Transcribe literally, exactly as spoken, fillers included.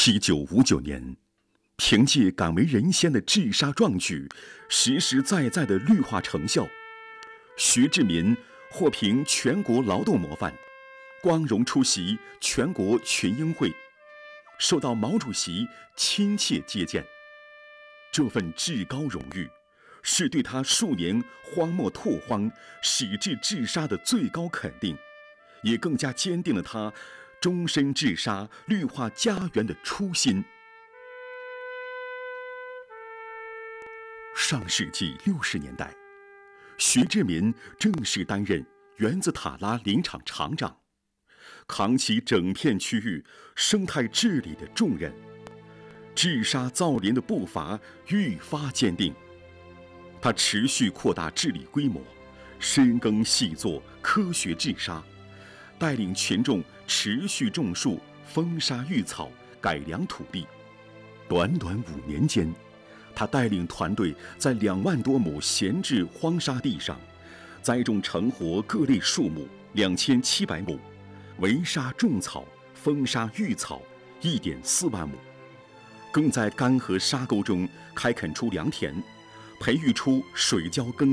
一九五九年，凭借敢为人先的治沙壮举，实实在在的绿化成效，徐志民获评全国劳动模范，光荣出席全国群英会，受到毛主席亲切接见。这份至高荣誉，是对他数年荒漠拓荒、矢志治沙的最高肯定，也更加坚定了他终身治沙、绿化家园的初心。上世纪六十年代，徐志民正式担任原子塔拉林场场长，扛起整片区域生态治理的重任，治沙造林的步伐愈发坚定。他持续扩大治理规模，深耕细作科学治沙，带领群众持续种树、封沙育草、改良土地。短短五年间，他带领团队在两万多亩闲置荒沙地上，栽种成活各类树木两千七百亩，围沙种草、封沙育草一点四万亩，更在干涸沙沟中开垦出良田，培育出水浇耕